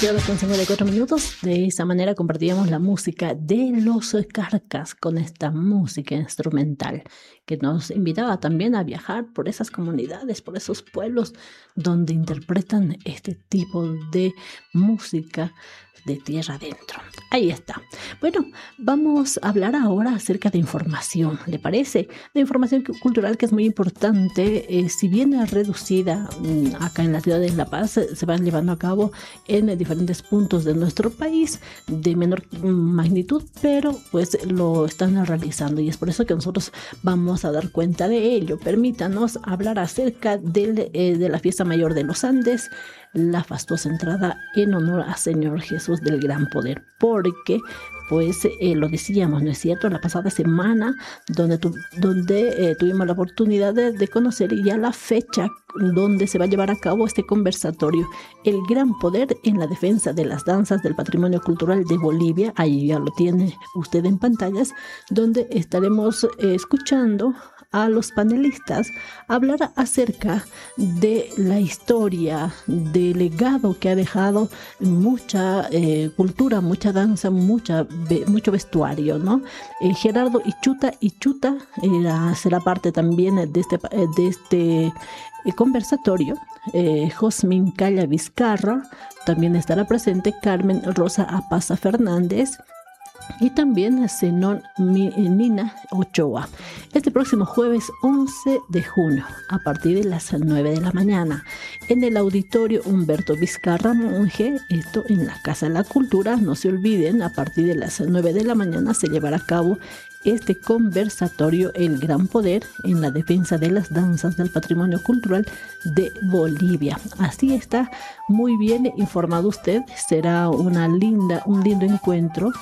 horas con 54 minutos. De esa manera compartíamos la música de los Carcas con esta música instrumental que nos invitaba también a viajar por esas comunidades, por esos pueblos donde interpretan este tipo de música de tierra adentro. Ahí está. Bueno, vamos a hablar ahora acerca de información, ¿le parece? De información cultural que es muy importante. Si bien es reducida acá en la ciudad de La Paz, se van llevando a cabo en diferentes puntos de nuestro país de menor magnitud, pero pues lo están realizando y es por eso que nosotros vamos a dar cuenta de ello. Permítanos hablar acerca de la fiesta mayor de los Andes, la fastuosa entrada en honor a Señor Jesús del Gran Poder, porque pues lo decíamos, ¿no es cierto? La pasada semana donde tuvimos la oportunidad de conocer ya la fecha donde se va a llevar a cabo este conversatorio, el Gran Poder en la defensa de las danzas del patrimonio cultural de Bolivia. Ahí ya lo tiene usted en pantallas, donde estaremos escuchando a los panelistas hablar acerca de la historia, del legado que ha dejado mucha cultura, mucha danza, mucho vestuario, ¿no? Gerardo Ichuta será parte también de este conversatorio. Josmin Calla Vizcarra también estará presente, Carmen Rosa Apaza Fernández y también Zenón Nina Ochoa. Este próximo jueves 11 de junio, a partir de las 9 de la mañana, en el auditorio Humberto Vizcarra Monge, esto en la Casa de la Cultura. No se olviden, a partir de las 9 de la mañana se llevará a cabo este conversatorio, el Gran Poder en la defensa de las danzas del patrimonio cultural de Bolivia. Así está muy bien informado usted. Será un lindo encuentro.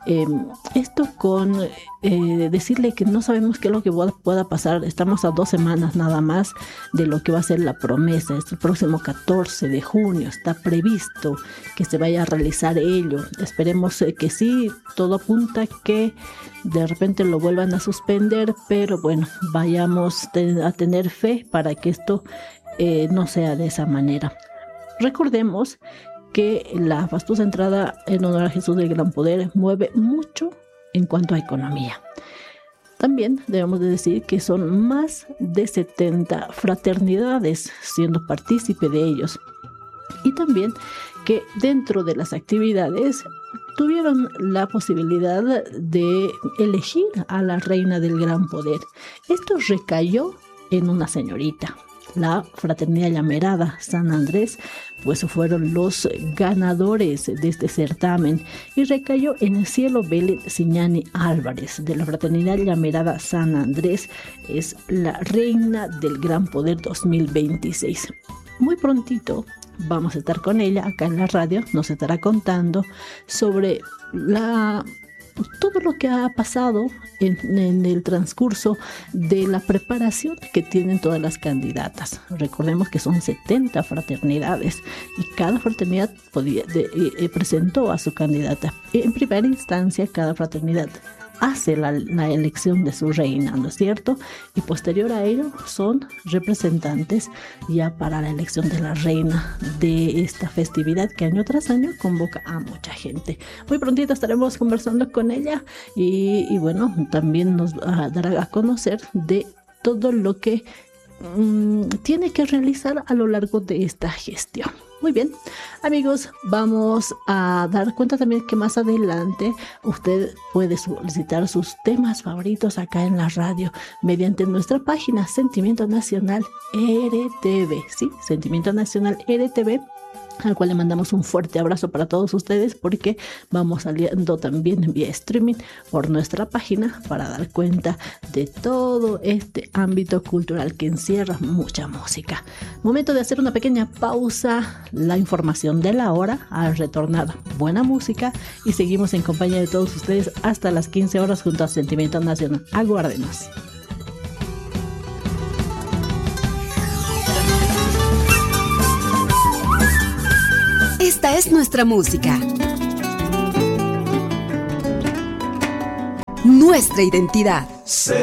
Esto con decirle que no sabemos qué es lo que pueda pasar. Estamos a 2 semanas nada más de lo que va a ser la promesa. Este próximo 14 de junio está previsto que se vaya a realizar ello. Esperemos que sí. Todo apunta que de repente lo vuelvan a suspender, pero bueno, vayamos a tener fe para que esto no sea de esa manera. Recordemos que la fastuosa entrada en honor a Jesús del Gran Poder mueve mucho en cuanto a economía. También debemos de decir que son más de 70 fraternidades siendo partícipe de ellos, y también que dentro de las actividades tuvieron la posibilidad de elegir a la reina del Gran Poder. Esto recayó en una señorita. La Fraternidad Llamerada San Andrés pues fueron los ganadores de este certamen, y recayó en el Cielo Vélez Siñani Álvarez, de la Fraternidad Llamerada San Andrés. Es la reina del Gran Poder 2026. Muy prontito vamos a estar con ella acá en la radio. Nos estará contando sobre todo lo que ha pasado en el transcurso de la preparación que tienen todas las candidatas. Recordemos que son 70 fraternidades y cada fraternidad presentó a su candidata. En primera instancia, cada fraternidad hace la elección de su reina, ¿no es cierto? Y posterior a ello son representantes ya para la elección de la reina de esta festividad que año tras año convoca a mucha gente. Muy prontito estaremos conversando con ella y bueno, también nos dará a conocer de todo lo que tiene que realizar a lo largo de esta gestión. Muy bien, amigos, vamos a dar cuenta también que más adelante usted puede solicitar sus temas favoritos acá en la radio mediante nuestra página Sentimiento Nacional RTV, ¿sí? Sentimiento Nacional RTV, al cual le mandamos un fuerte abrazo para todos ustedes, porque vamos saliendo también vía streaming por nuestra página para dar cuenta de todo este ámbito cultural que encierra mucha música. Momento de hacer una pequeña pausa, la información de la hora. Al retornar, buena música, y seguimos en compañía de todos ustedes hasta las 15 horas junto a Sentimiento Nacional. Aguárdenos. Esta es nuestra música, nuestra identidad.